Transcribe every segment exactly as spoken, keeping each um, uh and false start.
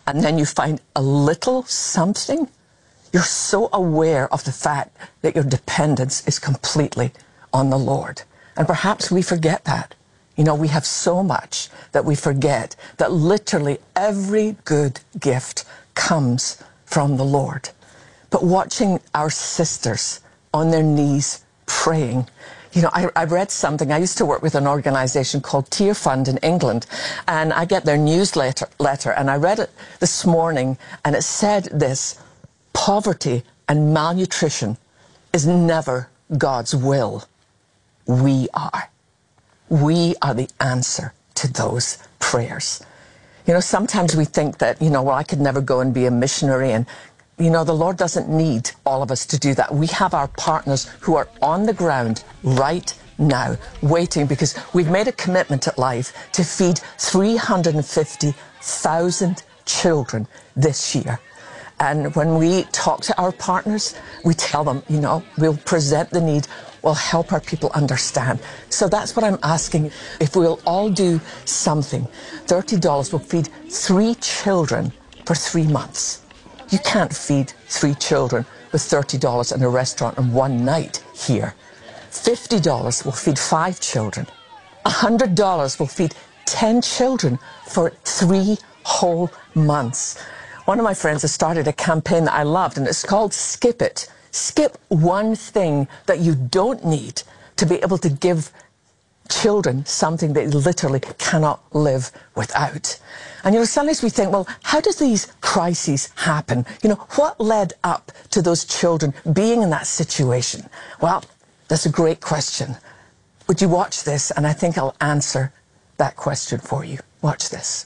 and then you find a little something, you're so aware of the fact that your dependence is completely on the Lord. And perhaps we forget that. You know, we have so much that we forget that literally every good gift comes from the Lord. But watching our sisters on their knees praying, you know, I, I read something. I used to work with an organization called Tear Fund in England, and I get their newsletter, letter, and I read it this morning, and it said this: poverty and malnutrition is never God's will. We are. We are the answer to those prayers. You know, sometimes we think that, you know, well, I could never go and be a missionary, and, you know, the Lord doesn't need all of us to do that. We have our partners who are on the ground right now, waiting, because we've made a commitment at Life to feed three hundred fifty thousand children this year. And when we talk to our partners, we tell them, you know, we'll present the need, we'll help our people understand. So that's what I'm asking. If we'll all do something, thirty dollars will feed three children for three months. You can't feed three children with thirty dollars in a restaurant in one night here. fifty dollars will feed five children. one hundred dollars will feed ten children for three whole months. One of my friends has started a campaign that I loved, and it's called Skip It. Skip one thing that you don't need to be able to give children something they literally cannot live without. And, you know, sometimes we think, well, how does these crises happen? You know, what led up to those children being in that situation? Well, that's a great question. Would you watch this? And I think I'll answer that question for you. Watch this.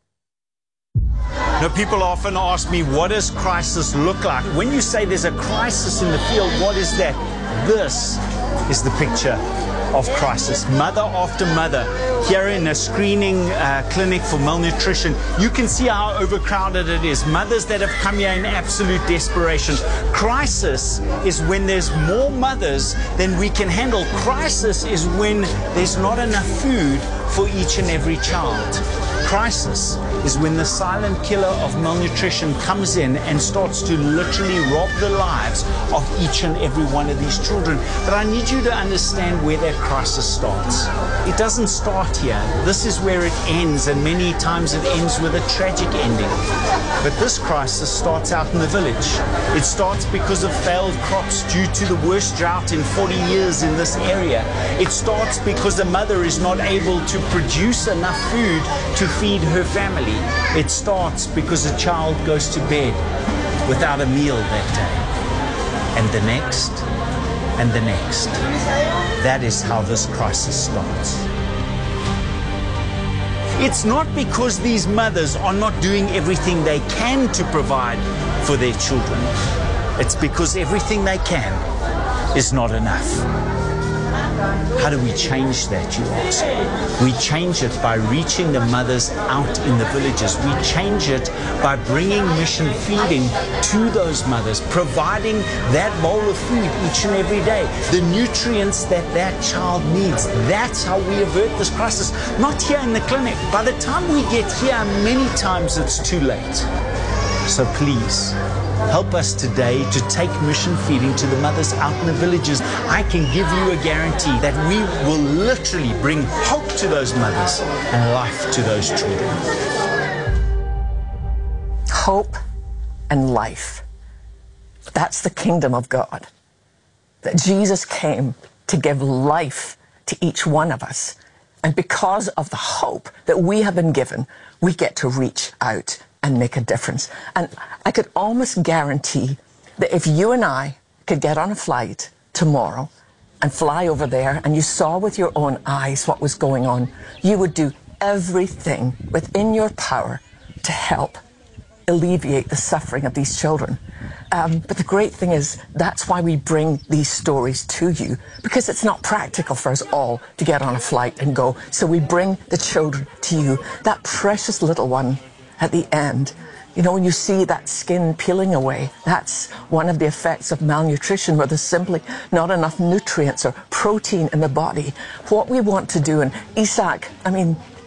Now, people often ask me, what does crisis look like? When you say there's a crisis in the field, what is that? This is the picture of crisis. Mother after mother, here in a screening uh, clinic for malnutrition, you can see how overcrowded it is. Mothers that have come here in absolute desperation. Crisis is when there's more mothers than we can handle. Crisis is when there's not enough food for each and every child. Crisis is when the silent killer of malnutrition comes in and starts to literally rob the lives of each and every one of these children. But I need you to understand where that crisis starts. It doesn't start here. This is where it ends, and many times it ends with a tragic ending. But this crisis starts out in the village. It starts because of failed crops due to the worst drought in forty years in this area. It starts because the mother is not able to produce enough food to feed her family. It starts because a child goes to bed without a meal that day. And the next, and the next. That is how this crisis starts. It's not because these mothers are not doing everything they can to provide for their children. It's because everything they can is not enough. How do we change that, you ask? We change it by reaching the mothers out in the villages. We change it by bringing mission feeding to those mothers, providing that bowl of food each and every day, the nutrients that that child needs. That's how we avert this crisis. Not here in the clinic. By the time we get here, many times it's too late. So please, help us today to take mission feeding to the mothers out in the villages. I can give you a guarantee that we will literally bring hope to those mothers and life to those children. Hope and life. That's the kingdom of God. That Jesus came to give life to each one of us. And because of the hope that we have been given, we get to reach out and make a difference. And I could almost guarantee that if you and I could get on a flight tomorrow and fly over there, and you saw with your own eyes what was going on, you would do everything within your power to help alleviate the suffering of these children. Um, but the great thing is, that's why we bring these stories to you, because it's not practical for us all to get on a flight and go. So we bring the children to you. That precious little one at the end, you know, when you see that skin peeling away, that's one of the effects of malnutrition, where there's simply not enough nutrients or protein in the body. What we want to do, and Isaac, I mean,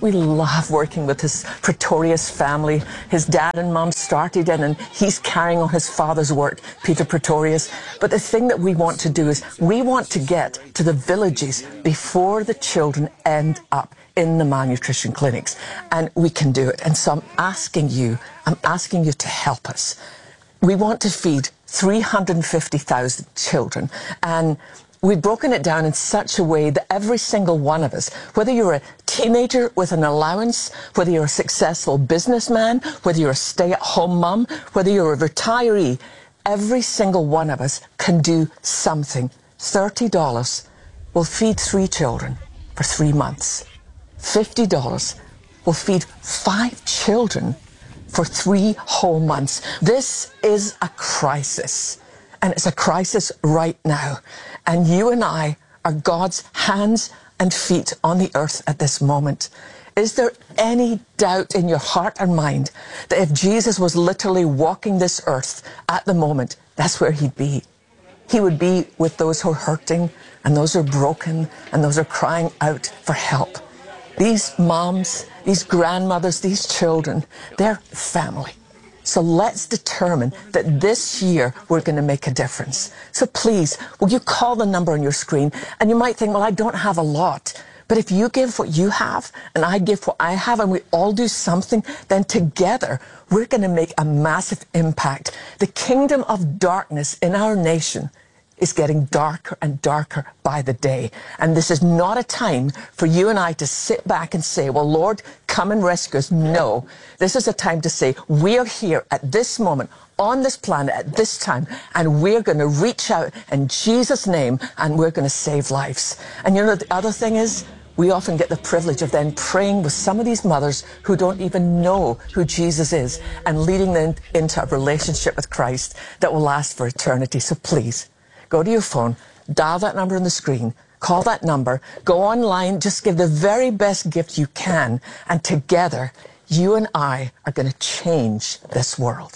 We love working with his Pretorius family. His dad and mom started it, and he's carrying on his father's work, Peter Pretorius. But the thing that we want to do is we want to get to the villages before the children end up in the malnutrition clinics, and we can do it. And so I'm asking you, I'm asking you to help us. We want to feed three hundred fifty thousand children, and we've broken it down in such a way that every single one of us, whether you're a teenager with an allowance, whether you're a successful businessman, whether you're a stay-at-home mum, whether you're a retiree, every single one of us can do something. thirty dollars will feed three children for three months. fifty dollars will feed five children for three whole months. This is a crisis, and it's a crisis right now. And you and I are God's hands and feet on the earth at this moment. Is there any doubt in your heart and mind that if Jesus was literally walking this earth at the moment, that's where he'd be? He would be with those who are hurting, and those who are broken, and those who are crying out for help. These moms, these grandmothers, these children, they're family. So let's determine that this year we're going to make a difference. So please, will you call the number on your screen? And you might think, well, I don't have a lot. But if you give what you have, and I give what I have, and we all do something, then together we're going to make a massive impact. The kingdom of darkness in our nation is getting darker and darker by the day. And this is not a time for you and I to sit back and say, well, Lord, come and rescue us. No, this is a time to say, we are here at this moment, on this planet, at this time, and we're going to reach out in Jesus' name, and we're going to save lives. And you know, the other thing is, we often get the privilege of then praying with some of these mothers who don't even know who Jesus is, and leading them into a relationship with Christ that will last for eternity. So please, go to your phone, dial that number on the screen, call that number, go online, just give the very best gift you can, and together, you and I are going to change this world.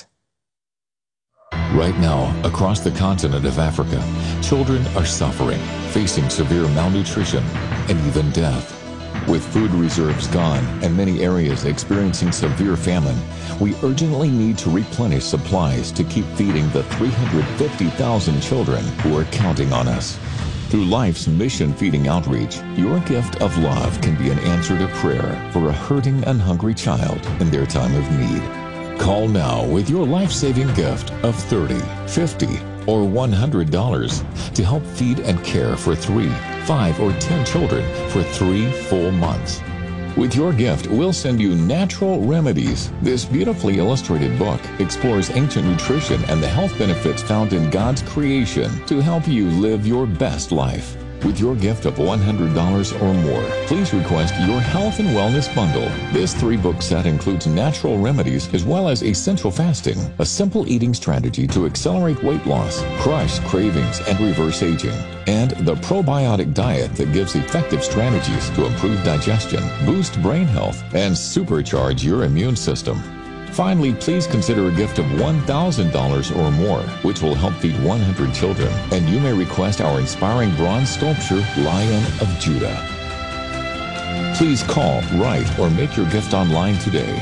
Right now, across the continent of Africa, children are suffering, facing severe malnutrition and even death. With food reserves gone and many areas experiencing severe famine, we urgently need to replenish supplies to keep feeding the three hundred fifty thousand children who are counting on us. Through Life's Mission Feeding Outreach, your gift of love can be an answer to prayer for a hurting and hungry child in their time of need. Call now with your life-saving gift of thirty dollars, fifty dollars, or one hundred dollars to help feed and care for three, five, or ten children for three full months. With your gift, we'll send you Natural Remedies. This beautifully illustrated book explores ancient nutrition and the health benefits found in God's creation to help you live your best life. With your gift of one hundred dollars or more, please request your Health and Wellness Bundle. This three-book set includes Natural Remedies as well as Essential Fasting, a simple eating strategy to accelerate weight loss, crush cravings, and reverse aging, and the Probiotic Diet that gives effective strategies to improve digestion, boost brain health, and supercharge your immune system. Finally, please consider a gift of one thousand dollars or more, which will help feed one hundred children, and you may request our inspiring bronze sculpture, Lion of Judah. Please call, write, or make your gift online today.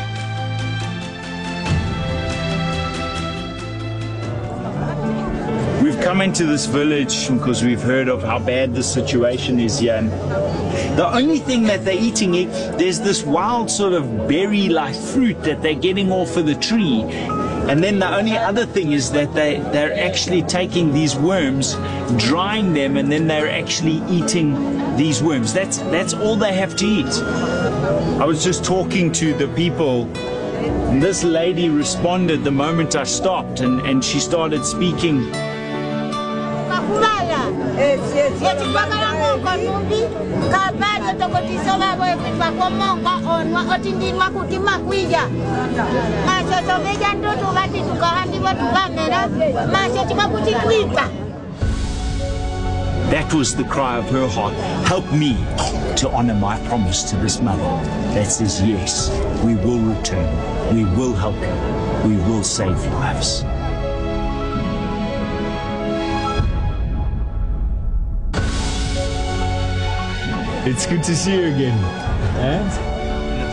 We've come into this village because we've heard of how bad the situation is here. And the only thing that they're eating, there's this wild sort of berry-like fruit that they're getting off of the tree. And then the only other thing is that they, they're actually taking these worms, drying them, and then they're actually eating these worms. That's, that's all they have to eat. I was just talking to the people, and this lady responded the moment I stopped, and, and she started speaking. That was the cry of her heart. Help me to honor my promise to this mother that says, yes, we will return, we will help you, we will save lives. It's good to see you again. Eh?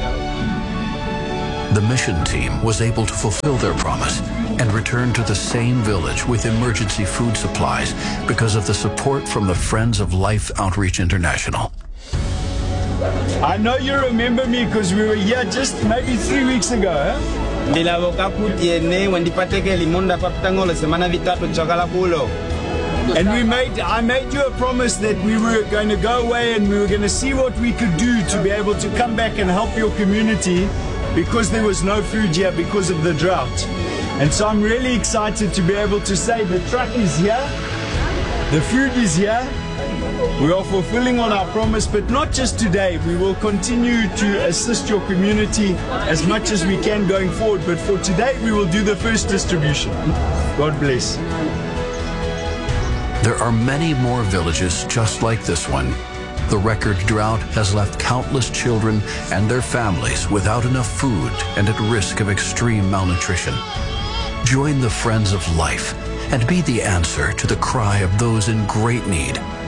The mission team was able to fulfill their promise and return to the same village with emergency food supplies because of the support from the Friends of Life Outreach International. I know you remember me because we were here just maybe three weeks ago, huh? And we made, I made you a promise that we were going to go away and we were going to see what we could do to be able to come back and help your community because there was no food here because of the drought. And so I'm really excited to be able to say the truck is here, the food is here. We are fulfilling on our promise, but not just today. We will continue to assist your community as much as we can going forward. But for today, we will do the first distribution. God bless. There are many more villages just like this one. The record drought has left countless children and their families without enough food and at risk of extreme malnutrition. Join the Friends of Life and be the answer to the cry of those in great need.